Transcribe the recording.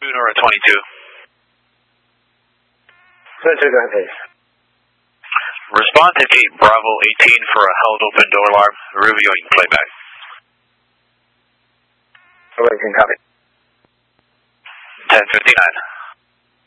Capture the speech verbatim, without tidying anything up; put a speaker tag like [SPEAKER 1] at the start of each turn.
[SPEAKER 1] Nora twenty-two.
[SPEAKER 2] twenty-two, go ahead, please.
[SPEAKER 1] Respond to Gate Bravo eighteen for a held open door alarm. Reviewing playback.
[SPEAKER 2] Over, can copy.
[SPEAKER 1] ten fifty-nine.